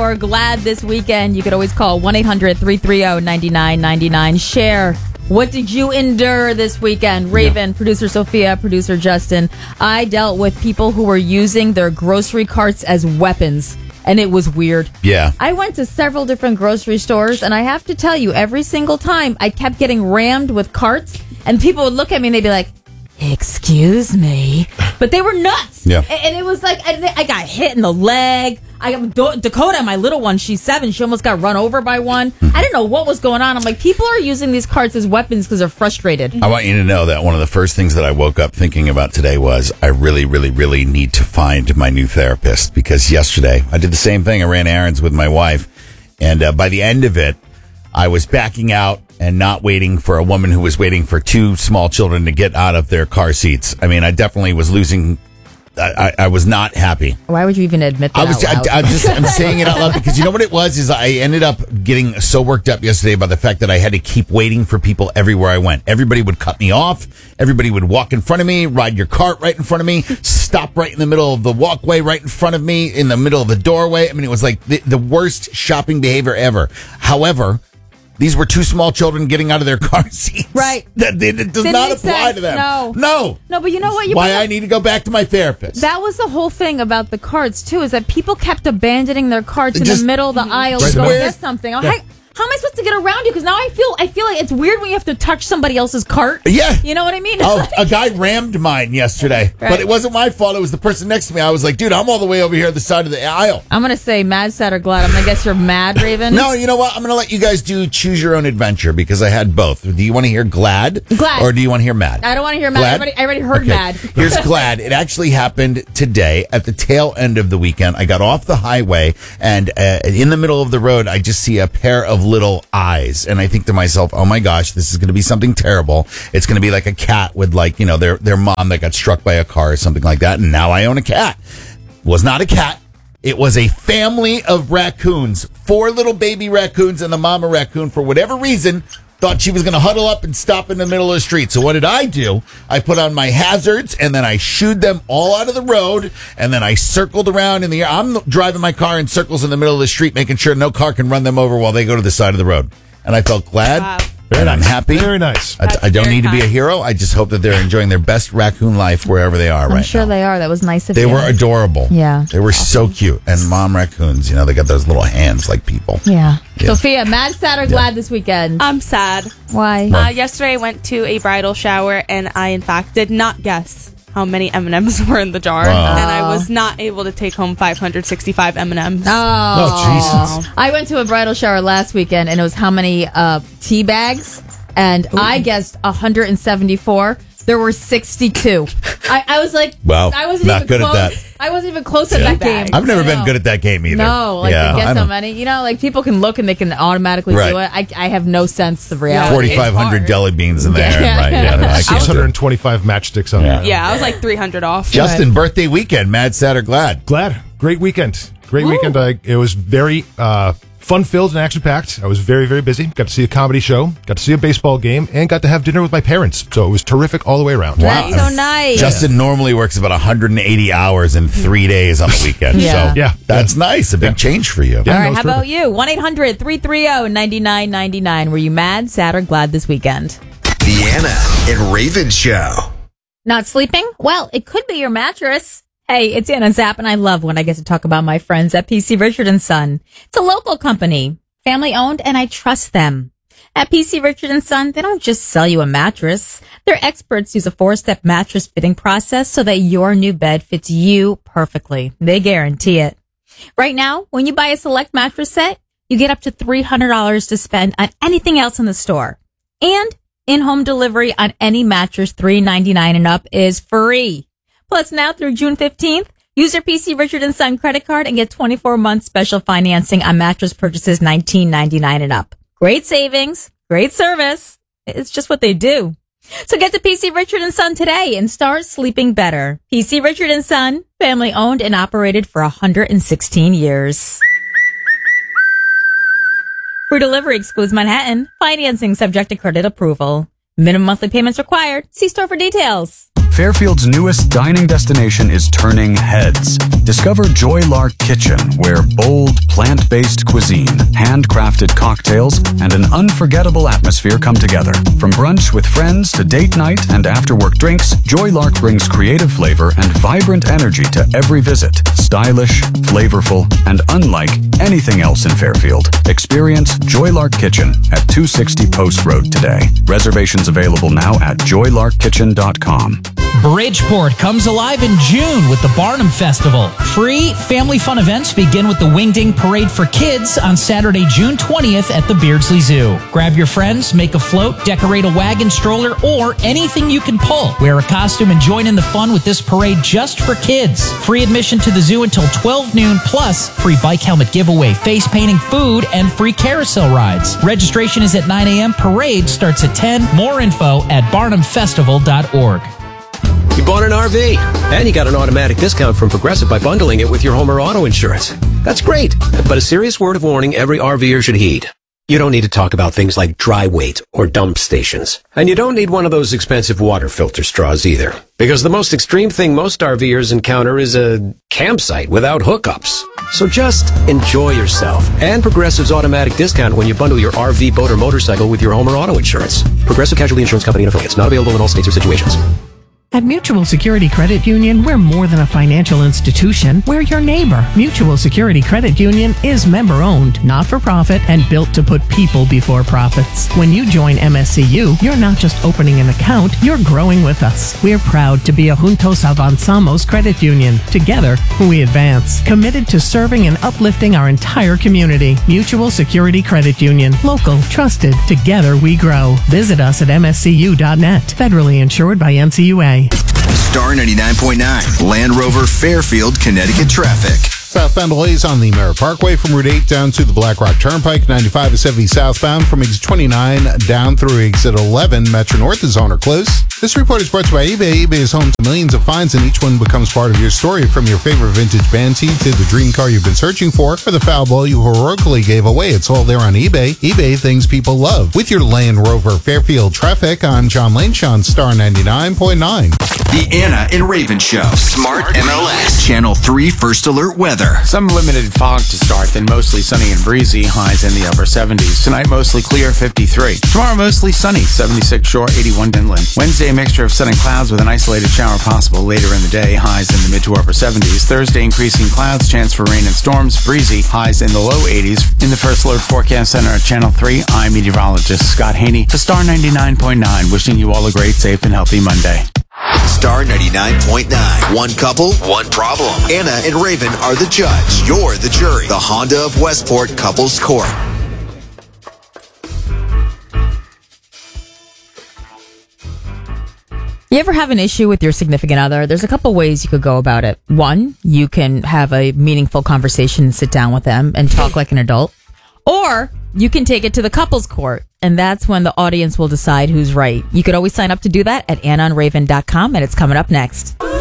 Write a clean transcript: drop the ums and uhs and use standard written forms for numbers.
or glad this weekend, you could always call 1-800-330-9999. Share. What did you endure this weekend? Raven, producer Sophia, producer Justin. I dealt with people who were using their grocery carts as weapons, and it was weird. Yeah. I went to several different grocery stores, and I have to tell you, every single time I kept getting rammed with carts, and people would look at me and they'd be like, excuse me. But they were nuts. Yeah. And it was like, I got hit in the leg. I got Dakota, my little one, she's 7. She almost got run over by one. I didn't know what was going on. I'm like, people are using these carts as weapons because they're frustrated. I want you to know that one of the first things that I woke up thinking about today was I really, really, really need to find my new therapist, because yesterday I did the same thing. I ran errands with my wife, and by the end of it, I was backing out and not waiting for a woman who was waiting for 2 small children to get out of their car seats. I mean, I definitely was losing. I was not happy. Why would you even admit that? I'm saying it out loud because you know what it was is I ended up getting so worked up yesterday by the fact that I had to keep waiting for people everywhere I went. Everybody would cut me off. Everybody would walk in front of me, ride your cart right in front of me, stop right in the middle of the walkway, right in front of me, in the middle of the doorway. I mean, it was like the worst shopping behavior ever. However, these were 2 small children getting out of their car seats. Right. That does not apply to them. No, but you know what? Why I need to go back to my therapist. That was the whole thing about the carts, too, is that people kept abandoning their carts in the middle of the aisle to go get something. How am I supposed to get around you? Because now I feel like it's weird when you have to touch somebody else's cart. Yeah. You know what I mean? Oh, a guy rammed mine yesterday. Right. But it wasn't my fault. It was the person next to me. I was like, dude, I'm all the way over here at the side of the aisle. I'm going to say mad, sad, or glad. I'm going to guess you're mad, Raven. No, you know what? I'm going to let you guys do choose your own adventure because I had both. Do you want to hear glad? Glad. Or do you want to hear mad? I don't want to hear mad. I already heard mad. Here's glad. It actually happened today at the tail end of the weekend. I got off the highway and in the middle of the road, I just see a pair of little eyes. And I think to myself, oh my gosh, this is going to be something terrible. It's going to be like a cat with their mom that got struck by a car or something like that. And now I own a cat. It was not a cat. It was a family of raccoons, 4 little baby raccoons, and the mama raccoon, for whatever reason, thought she was going to huddle up and stop in the middle of the street. So what did I do? I put on my hazards, and then I shooed them all out of the road, and then I circled around in the air. I'm driving my car in circles in the middle of the street, making sure no car can run them over while they go to the side of the road. And I felt glad, and I'm happy. Very nice. I don't need to be a hero. I just hope that they're enjoying their best raccoon life wherever they are right now. I'm sure they are. That was nice of you. They were adorable. Yeah. They were so cute. And mom raccoons, they got those little hands like people. Yeah. Sophia, mad, sad, or glad this weekend? I'm sad. Why? Yesterday I went to a bridal shower, and I, in fact, did not guess how many M&Ms were in the jar, and I was not able to take home 565 M&Ms. Oh, Jesus. I went to a bridal shower last weekend, and it was how many tea bags? And I guessed 174. There were 62. I was like, wow, I wasn't not even good close. at that. I wasn't even close at that game. I've never been good at that game either. No, to guess how many. People can look and they can automatically do it. I have no sense of reality. 4,500 jelly beans in there. Yeah. Right. 625 matchsticks on there. Yeah, I was like 300 off. Justin, birthday weekend, mad, sad, or glad? Glad. Great weekend. Weekend. It was very fun-filled and action-packed. I was very, very busy. Got to see a comedy show, got to see a baseball game, and got to have dinner with my parents. So it was terrific all the way around. Wow. That's so nice. Justin normally works about 180 hours in 3 days on the weekend. So that's nice. A big change for you. All right, how about you? 1-800-330-9999. Were you mad, sad, or glad this weekend? Deanna and Raven Show. Not sleeping? Well, it could be your mattress. Hey, it's Anna Zapp, and I love when I get to talk about my friends at PC Richard & Son. It's a local company, family-owned, and I trust them. At PC Richard & Son, they don't just sell you a mattress. Their experts use a 4-step mattress fitting process so that your new bed fits you perfectly. They guarantee it. Right now, when you buy a select mattress set, you get up to $300 to spend on anything else in the store. And in-home delivery on any mattress $399 and up is free. Plus, now through June 15th, use your PC Richard & Son credit card and get 24-month special financing on mattress purchases $19.99 and up. Great savings, great service. It's just what they do. So get to PC Richard & Son today and start sleeping better. PC Richard & Son, family owned and operated for 116 years. Free delivery excludes Manhattan. Financing subject to credit approval. Minimum monthly payments required. See store for details. Fairfield's newest dining destination is turning heads. Discover Joy Lark Kitchen, where bold, plant-based plant-based cuisine, handcrafted cocktails, and an unforgettable atmosphere come together. From brunch with friends to date night and after-work drinks, Joy Lark brings creative flavor and vibrant energy to every visit. Stylish, flavorful, and unlike anything else in Fairfield. Experience Joy Lark Kitchen at 260 Post Road today. Reservations available now at joylarkkitchen.com. Bridgeport comes alive in June with the Barnum Festival. Free family fun events begin with the Wingding Parade for Kids on Saturday, June 20th at the Beardsley Zoo. Grab your friends, make a float, decorate a wagon, stroller, or anything you can pull. Wear a costume and join in the fun with this parade just for kids. Free admission to the zoo until 12 noon, plus free bike helmet giveaway, face painting, food, and free carousel rides. Registration is at 9 a.m. Parade starts at 10. More info at barnumfestival.org. You bought an RV, and you got an automatic discount from Progressive by bundling it with your home or auto insurance. That's great, but a serious word of warning every RVer should heed. You don't need to talk about things like dry weight or dump stations. And you don't need one of those expensive water filter straws either. Because the most extreme thing most RVers encounter is a campsite without hookups. So just enjoy yourself and Progressive's automatic discount when you bundle your RV, boat, or motorcycle with your home or auto insurance. Progressive Casualty Insurance Company and affiliates. Not available in all states or situations. At Mutual Security Credit Union, we're more than a financial institution. We're your neighbor. Mutual Security Credit Union is member-owned, not-for-profit, and built to put people before profits. When you join MSCU, you're not just opening an account, you're growing with us. We're proud to be a Juntos Avanzamos credit union. Together, we advance. Committed to serving and uplifting our entire community. Mutual Security Credit Union. Local, trusted. Together, we grow. Visit us at mscu.net. Federally insured by NCUA. Star 99.9, Land Rover, Fairfield, Connecticut traffic. Southbound delays on the Merritt Parkway from Route 8 down to the Black Rock Turnpike, 95 to 70 southbound from exit 29 down through exit 11. Metro North is on or close. This report is brought to you by eBay. eBay is home to millions of finds, and each one becomes part of your story. From your favorite vintage band tee to the dream car you've been searching for, or the foul ball you heroically gave away. It's all there on eBay. eBay, things people love. With your Land Rover Fairfield traffic on John Lane, Sean, Star 99.9. The Anna and Raven Show. Smart MLS. Channel 3 First Alert Weather. Some limited fog to start, then mostly sunny and breezy, highs in the upper 70s. Tonight, mostly clear, 53. Tomorrow, mostly sunny, 76 shore, 81 inland. Wednesday, a mixture of sun and clouds with an isolated shower possible later in the day, highs in the mid to upper 70s. Thursday, increasing clouds, chance for rain and storms, breezy, highs in the low 80s. In the First Alert Forecast Center at Channel 3, I'm meteorologist Scott Haney for Star 99.9, wishing you all a great, safe, and healthy Monday. Star 99.9. One couple, one problem. Anna and Raven are the judge. You're the jury. The Honda of Westport Couples Court. You ever have an issue with your significant other? There's a couple ways you could go about it. One, you can have a meaningful conversation and sit down with them and talk like an adult. Or you can take it to the couples court, and that's when the audience will decide who's right. You could always sign up to do that at AnnaandRaven.com, and it's coming up next.